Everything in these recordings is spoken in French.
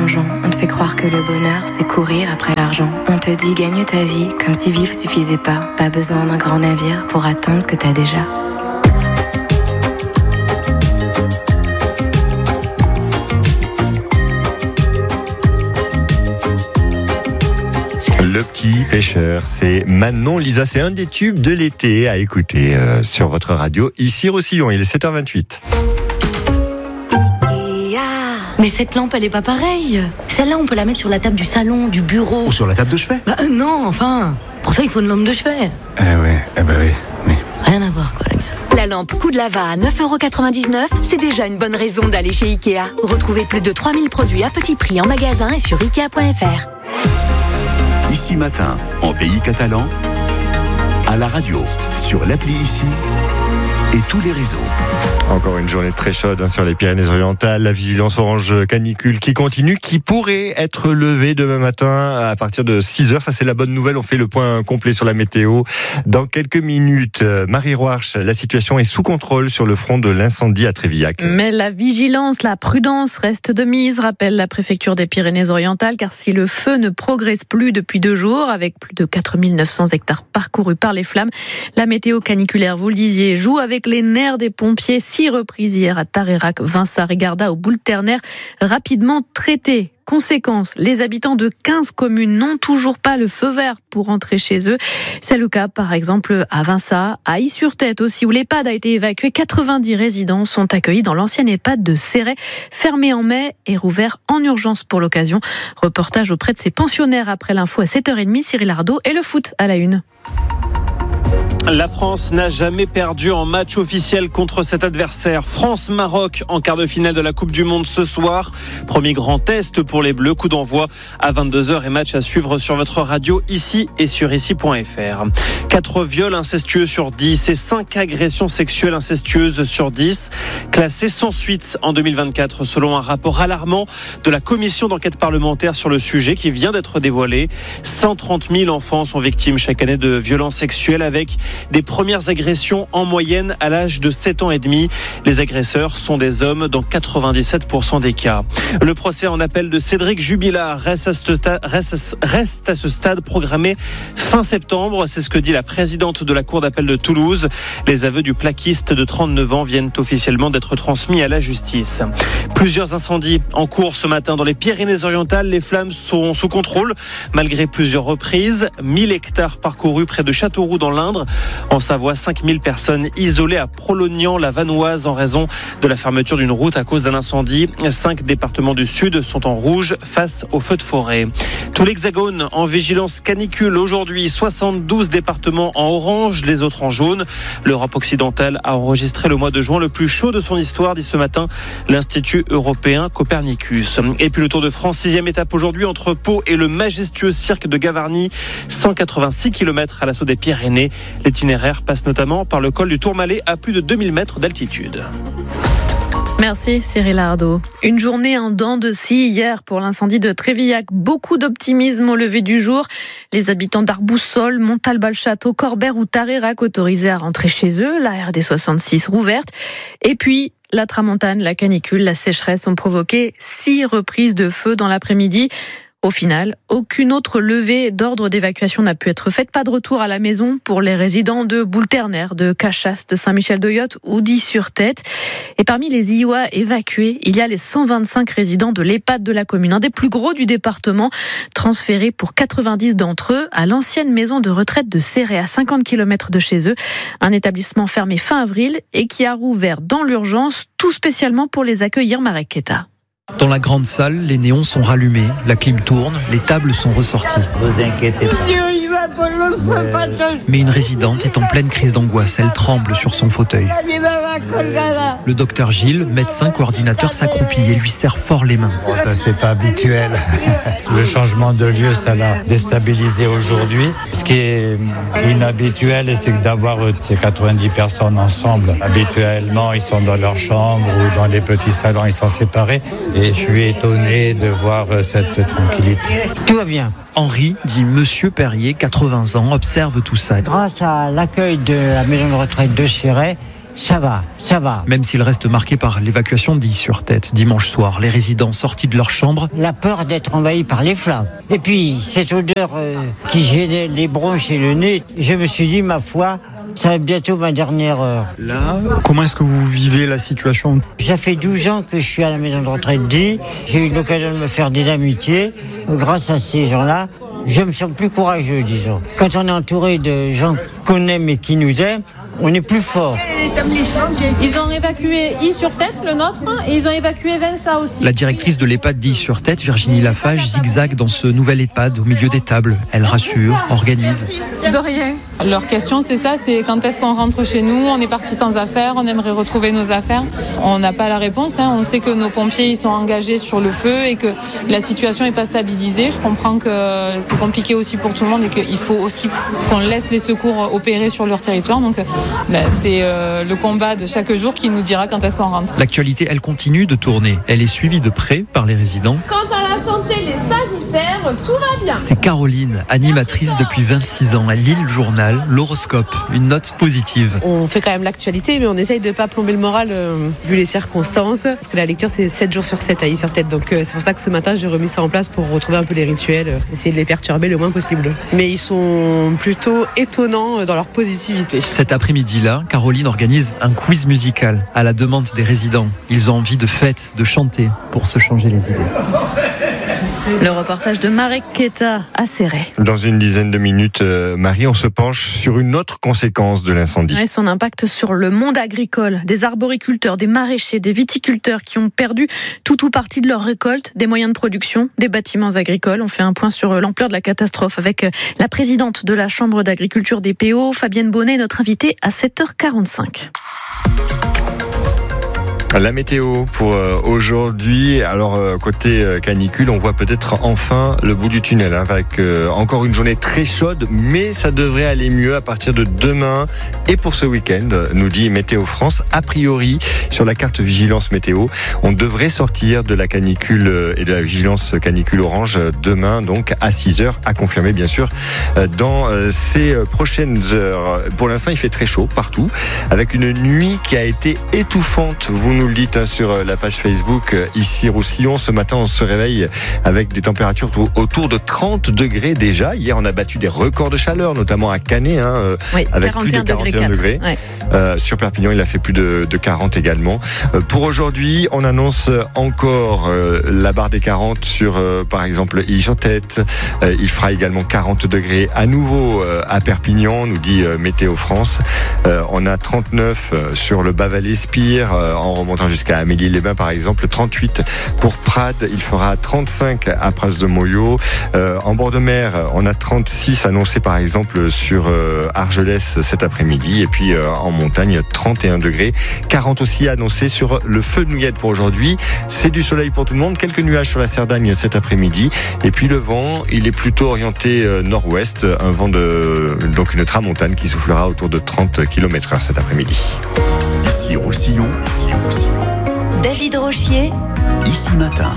dérangeant. On te fait croire que le bonheur, c'est courir après l'argent. On te dit gagne ta vie, comme si vivre suffisait pas. Pas besoin d'un grand navire pour atteindre ce que t'as déjà. Le petit pêcheur, c'est Manon Lisa. C'est un des tubes de l'été à écouter sur votre radio. Ici Roussillon, il est 7h28. Mais cette lampe, elle est pas pareille. Celle-là, on peut la mettre sur la table du salon, du bureau. Ou sur la table de chevet. Non, enfin. Pour ça, il faut une lampe de chevet. Oui. Rien à voir, quoi, les gars. La lampe Coup de Lava à 9,99€, c'est déjà une bonne raison d'aller chez Ikea. Retrouvez plus de 3000 produits à petit prix en magasin et sur Ikea.fr. Ici Matin, en pays catalan, à la radio, sur l'appli Ici et tous les réseaux. Encore une journée très chaude sur les Pyrénées-Orientales. La vigilance orange canicule qui continue, qui pourrait être levée demain matin à partir de 6h. Ça, c'est la bonne nouvelle. On fait le point complet sur la météo dans quelques minutes. Marie Roarch, la situation est sous contrôle sur le front de l'incendie à Trévillac. Mais la vigilance, la prudence reste de mise, rappelle la préfecture des Pyrénées-Orientales, car si le feu ne progresse plus depuis 2 jours, avec plus de 4900 hectares parcourus par les flammes, la météo caniculaire, vous le disiez, joue avec les nerfs des pompiers. 6 reprises hier à Tarerac, Vinsart et Garda, au boule ternaire, rapidement traitées. Conséquence, les habitants de 15 communes n'ont toujours pas le feu vert pour rentrer chez eux. C'est le cas, par exemple, à Vinsart, à Is-sur-Tête aussi, où l'EHPAD a été évacué. 90 résidents sont accueillis dans l'ancienne EHPAD de Céret, fermé en mai et rouvert en urgence pour l'occasion. Reportage auprès de ces pensionnaires après l'info à 7h30, Cyril Ardo et le foot à la une. La France n'a jamais perdu en match officiel contre cet adversaire. France-Maroc en quart de finale de la Coupe du Monde ce soir. Premier grand test pour les Bleus. Coup d'envoi à 22h et match à suivre sur votre radio ici et sur ici.fr. 4 viols incestueux sur 10 et 5 agressions sexuelles incestueuses sur 10. Classés sans suite en 2024 selon un rapport alarmant de la commission d'enquête parlementaire sur le sujet qui vient d'être dévoilé. 130 000 enfants sont victimes chaque année de violences sexuelles avec des premières agressions en moyenne à l'âge de 7 ans et demi. Les agresseurs sont des hommes dans 97% des cas. Le procès en appel de Cédric Jubilard reste à ce stade programmé fin septembre. C'est ce que dit la présidente de la Cour d'appel de Toulouse. Les aveux du plaquiste de 39 ans viennent officiellement d'être transmis à la justice. Plusieurs incendies en cours ce matin dans les Pyrénées-Orientales. Les flammes sont sous contrôle malgré plusieurs reprises. 1000 hectares parcourus près de Châteauroux dans l'Indre. En Savoie, 5000 personnes isolées à Prolognan-la-Vanoise en raison de la fermeture d'une route à cause d'un incendie. 5 départements du Sud sont en rouge face aux feux de forêt. Tout l'Hexagone en vigilance canicule aujourd'hui. 72 départements en orange, les autres en jaune. L'Europe occidentale a enregistré le mois de juin le plus chaud de son histoire, dit ce matin l'Institut européen Copernicus. Et puis le Tour de France, 6e étape aujourd'hui entre Pau et le majestueux cirque de Gavarnie. 186 km à l'assaut des Pyrénées. L'itinéraire passe notamment par le col du Tourmalet à plus de 2000 mètres d'altitude. Merci Cyril Ardo. Une journée en dents de scie hier pour l'incendie de Trévillac. Beaucoup d'optimisme au lever du jour. Les habitants d'Arboussol, Montalbal-Château, Corbère ou Tarerac autorisés à rentrer chez eux. La RD 66 rouverte. Et puis, la tramontane, la canicule, la sécheresse ont provoqué 6 reprises de feu dans l'après-midi. Au final, aucune autre levée d'ordre d'évacuation n'a pu être faite. Pas de retour à la maison pour les résidents de Boule-Ternaire, de Cachas, de Saint-Michel-de-Yotte ou d'Is-sur-Tête. Et parmi les IOA évacués, il y a les 125 résidents de l'EHPAD de la commune, un des plus gros du département, transférés pour 90 d'entre eux à l'ancienne maison de retraite de Céret, à 50 km de chez eux. Un établissement fermé fin avril et qui a rouvert dans l'urgence, tout spécialement pour les accueillir. Marek Keta. Dans la grande salle, les néons sont rallumés, la clim tourne, les tables sont ressorties. Vous inquiétez pas. Mais une résidente est en pleine crise d'angoisse, elle tremble sur son fauteuil. Le docteur Gilles, médecin coordinateur, s'accroupit et lui serre fort les mains. Bon, ça c'est pas habituel. Le changement de lieu, ça l'a déstabilisé aujourd'hui. Ce qui est inhabituel, c'est d'avoir ces 90 personnes ensemble. Habituellement, ils sont dans leur chambre ou dans les petits salons, ils sont séparés. Et je suis étonné de voir cette tranquillité. Tout va bien. Henri, dit Monsieur Perrier, 80 ans, observe tout ça. Grâce à l'accueil de la maison de retraite de Céret, ça va. Même s'il reste marqué par l'évacuation d'Illy-sur-Tête dimanche soir, les résidents sortis de leur chambre. La peur d'être envahi par les flammes. Et puis, cette odeur qui gênait les bronches et le nez, je me suis dit, ma foi, ça va être bientôt ma dernière heure. Là, comment est-ce que vous vivez la situation ? Ça fait 12 ans que je suis à la maison de retraite d'Illy. J'ai eu l'occasion de me faire des amitiés. Grâce à ces gens-là, je me sens plus courageux, disons. Quand on est entouré de gens qu'on aime et qui nous aiment, on est plus fort. Ils ont évacué Illy-sur-Tête, le nôtre, et ils ont évacué Vinça aussi. La directrice de l'EHPAD d'Illy-sur-Tête, Virginie Lafage, zigzague dans ce nouvel EHPAD au milieu des tables. Elle rassure, organise. De rien. Leur question, c'est ça, c'est quand est-ce qu'on rentre chez nous ? On est parti sans affaires, on aimerait retrouver nos affaires. On n'a pas la réponse. On sait que nos pompiers ils sont engagés sur le feu et que la situation n'est pas stabilisée. Je comprends que c'est compliqué aussi pour tout le monde et qu'il faut aussi qu'on laisse les secours opérer sur leur territoire. Donc c'est le combat de chaque jour qui nous dira quand est-ce qu'on rentre. L'actualité, elle continue de tourner. Elle est suivie de près par les résidents. Quant à la santé, les Sagittaires, tout va bien. C'est Caroline, animatrice depuis 26 ans. Elle lit le journal, l'horoscope, une note positive. On fait quand même l'actualité, mais on essaye de ne pas plomber le moral vu les circonstances. Parce que la lecture, c'est 7 jours sur 7 à Illy-sur-Tête. Donc c'est pour ça que ce matin, j'ai remis ça en place pour retrouver un peu les rituels, essayer de les perturber le moins possible. Mais ils sont plutôt étonnants dans leur positivité. Cet après-midi-là, Caroline organise un quiz musical à la demande des résidents. Ils ont envie de fête, de chanter pour se changer les idées. Le reportage de Marek Keta à Céret. Dans une dizaine de minutes, Marie, on se penche sur une autre conséquence de l'incendie. Ouais, son impact sur le monde agricole. Des arboriculteurs, des maraîchers, des viticulteurs qui ont perdu tout ou partie de leur récolte, des moyens de production, des bâtiments agricoles. On fait un point sur l'ampleur de la catastrophe avec la présidente de la Chambre d'agriculture des PO, Fabienne Bonnet, notre invitée à 7h45. La météo pour aujourd'hui. Alors côté canicule, on voit peut-être enfin le bout du tunnel avec encore une journée très chaude, mais ça devrait aller mieux à partir de demain et pour ce week-end, nous dit Météo France. A priori, sur la carte vigilance météo, on devrait sortir de la canicule et de la vigilance canicule orange demain, donc à 6h, à confirmer bien sûr dans ces prochaines heures. Pour l'instant, il fait très chaud partout, avec une nuit qui a été étouffante. Vous nous le dites sur la page Facebook ici Roussillon. Ce matin, on se réveille avec des températures autour de 30 degrés déjà. Hier, on a battu des records de chaleur, notamment à Canet, oui, avec plus de 41 degrés. Ouais. Sur Perpignan, il a fait plus de 40 également. Pour aujourd'hui, on annonce encore la barre des 40 sur, par exemple, Illy-sur-Tête. Il fera également 40 degrés à nouveau à Perpignan, nous dit Météo France. On a 39 sur le Bas-Valais-Spire, en remontant jusqu'à Amélie-les-Bains par exemple, 38 pour Prades, il fera 35 à Pras-de-Moyo. En bord de mer, on a 36 annoncés par exemple sur Argelès cet après-midi, et puis en montagne 31 degrés, 40 aussi annoncés sur le Feu de Nouillette pour aujourd'hui. C'est du soleil pour tout le monde, quelques nuages sur la Cerdagne cet après-midi, et puis le vent, il est plutôt orienté nord-ouest, un vent donc une tramontane qui soufflera autour de 30 km/h cet après-midi. Ici Roussillon, David Rochier, ici matin.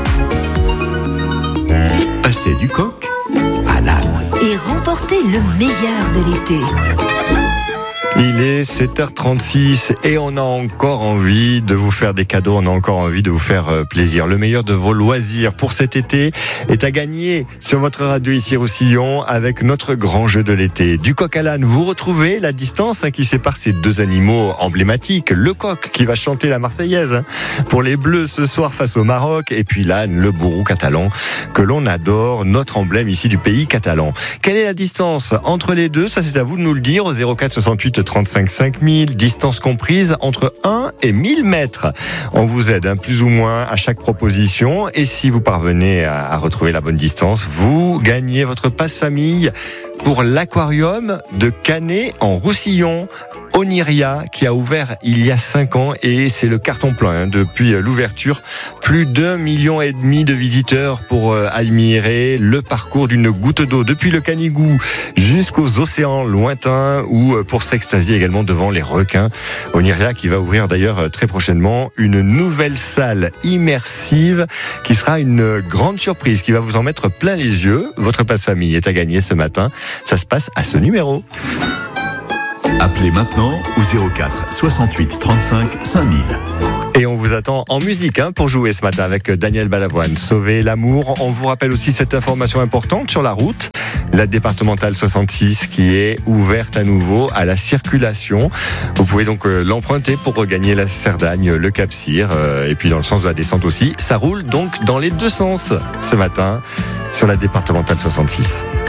Passer du coq à l'âne. et remporter le meilleur de l'été. Il est 7h36 et on a encore envie de vous faire des cadeaux, on a encore envie de vous faire plaisir. Le meilleur de vos loisirs pour cet été est à gagner sur votre radio ici Roussillon avec notre grand jeu de l'été. Du coq à l'âne, vous retrouvez la distance qui sépare ces deux animaux emblématiques. Le coq qui va chanter la Marseillaise pour les Bleus ce soir face au Maroc, et puis l'âne, le bourrou catalan que l'on adore, notre emblème ici du pays catalan. Quelle est la distance entre les deux? Ça, c'est à vous de nous le dire au 04 68 35 5000, distance comprise entre 1 et 1000 mètres. On vous aide plus ou moins à chaque proposition, et si vous parvenez à retrouver la bonne distance, vous gagnez votre passe-famille pour l'aquarium de Canet en Roussillon. Oniria, qui a ouvert il y a 5 ans, et c'est le carton plein depuis l'ouverture. Plus d'1,5 million de visiteurs pour admirer le parcours d'une goutte d'eau depuis le Canigou jusqu'aux océans lointains, ou pour s'extasier également devant les requins. Oniria qui va ouvrir d'ailleurs très prochainement une nouvelle salle immersive qui sera une grande surprise, qui va vous en mettre plein les yeux. Votre passe-famille est à gagner ce matin. Ça se passe à ce numéro. Appelez maintenant au 04 68 35 5000. Et on vous attend en musique pour jouer ce matin avec Daniel Balavoine. Sauver l'amour. On vous rappelle aussi cette information importante sur la route. La départementale 66 qui est ouverte à nouveau à la circulation. Vous pouvez donc l'emprunter pour regagner la Cerdagne, le Cap-Cyr et puis dans le sens de la descente aussi. Ça roule donc dans les deux sens ce matin sur la départementale 66.